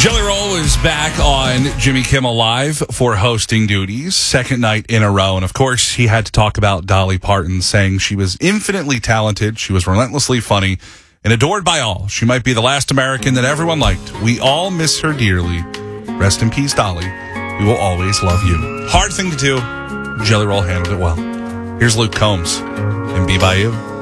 Jelly Roll is back on Jimmy Kimmel Live for hosting duties, second night in a row. And of course, he had to talk about Dolly Parton, saying she was infinitely talented, she was relentlessly funny, and adored by all. She might be the last American that everyone liked. We all miss her dearly. Rest in peace, Dolly. We will always love you. Hard thing to do. Jelly Roll handled it well. Here's Luke Combs and Be By You.